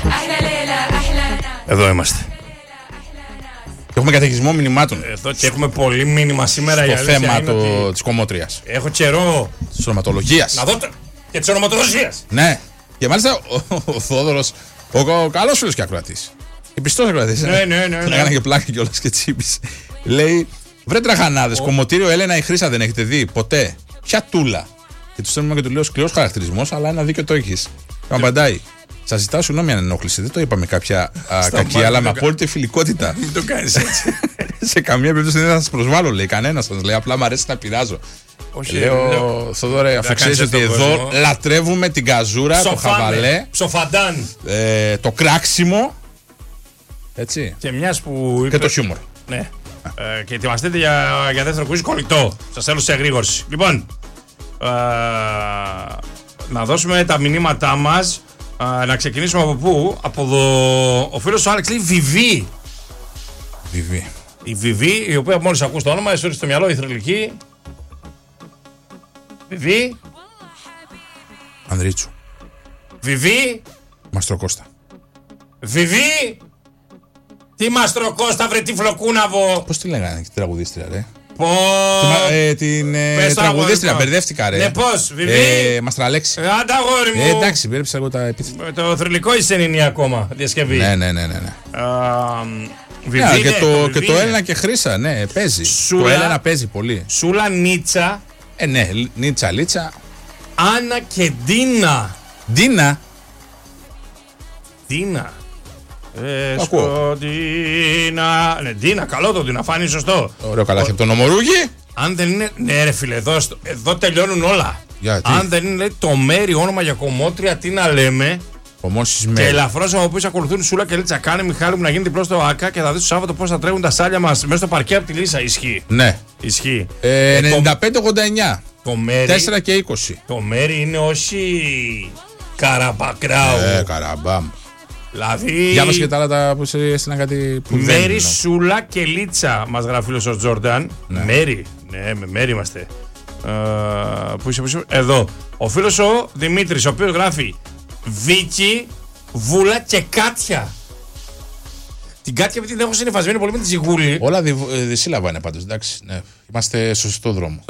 Εδώ είμαστε. Έχουμε καταιγισμό μηνυμάτων. Εδώ και έχουμε πολύ μήνυμα σήμερα στο θέμα της κομμότριας. Έχω καιρό. Της ονοματολογίας. Να δω και της ονοματολογίας. Ναι. Και μάλιστα ο Θόδωρος, ο καλός φίλος και ακροατής. Επιστός ακροατής. Ναι. Έκανα και πλάκα κιόλας και τσίπης. Λέει, βρε τραχανάδες, κομμωτήριο Έλενα η Χρύσα δεν έχετε δει ποτέ? Ποια τούλα? Και του στέλνουμε και του λέω σκληρός χαρακτηρισμός, αλλά ένα δίκιο το έχεις. Και απαντάει, σας ζητάω συγγνώμη αν ενόχληση. Δεν το είπαμε κάποια κακία, αλλά με απόλυτη φιλικότητα. Μην το κάνεις έτσι. Σε καμία περίπτωση δεν θα σας προσβάλλω, λέει κανένα σας. Λέει, απλά μου αρέσει να πειράζω. Λέω, Θοδωρέ, αφού ξέρεις ότι εδώ λατρεύουμε την καζούρα, το χαβαλέ, ψοφαντάν, το κράξιμο. Έτσι. Και μιας που. Και το χιούμορ. Ναι. Και ετοιμαστείτε για δεύτερο κουίζ κολλητό. Σας θέλω σε εγρήγορση. Λοιπόν, να δώσουμε τα μηνύματά μας. Να ξεκινήσουμε από πού? Από ο φίλος ο Άλεξ λέει Βιβί. Βιβί. Η Βιβί, η οποία μόλις ακούς το όνομα, εσύ στο μυαλό η θρυλική. Βιβί. Ανδρίτσου. Βιβί. Μαστροκώστα. Βιβί. Τι Μαστροκώστα βρε τι φλοκούναβο. Πώς τη λέγανε την τραγουδίστρια ρε? Την τραγουδίστρια, μπερδεύτηκα ρε. Ναι, πώς, Βιβί. Μαστραλέξη. Άντα γόρι μου. Εντάξει, μπέρδεψα εγώ τα επίθετα. Το θρυλικό είναι ακόμα διασκευή. Ναι. Βιβί, και το Έλενα και Χρύσα, ναι, παίζει. Το Έλενα παίζει πολύ. Σούλα Νίτσα. Ναι, Νίτσα, Λίτσα. Άννα και Ντίνα. Ντίνα. Ντίνα. Ναι, Ντίνα, καλό το Ντίνα, φάνει σωστό. Ωραίο καλάθι από τον Ομορούγη. Αν δεν είναι. Ναι, ρε φίλε, εδώ τελειώνουν όλα. Γιατί? Αν δεν είναι, λέει, το μέρη όνομα για κομμότρια, τι να λέμε. Και ελαφρώς από πίσω ακολουθούν Σούλα και Λίτσα. Κάνε Μιχάλη μου να γίνει διπλό στο ΑΚΑ και θα δεις το Σάββατο πώς θα τρέχουν τα σάλια μας μέσα στο παρκέ από τη Λύσα. Ισχύει. Ναι. Ισχύει. 95-89. Το μέρη. 4 και 20. Το μέρη είναι όχι Καραμπακράου. Καραμπάμ. Δηλαδή. Διάβασε και τα άλλα τα που έστειλαν κάτι που δεν. Μέρη, Σούλα και Λίτσα μας γράφει φίλος ο Τζόρνταν. Ναι. Μέρη. Ναι, με μέρη είμαστε. Πού είσαι? Εδώ. Ο φίλος ο Δημήτρης, ο οποίος γράφει Βίκη, Βούλα και Κάτια. Την Κάτια επειδή δεν έχω συνυφασμένη πολύ με τη Ζιγούλη. Όλα δυσύλλαβα είναι πάντως, εντάξει. Ναι. Είμαστε στο σωστό δρόμο.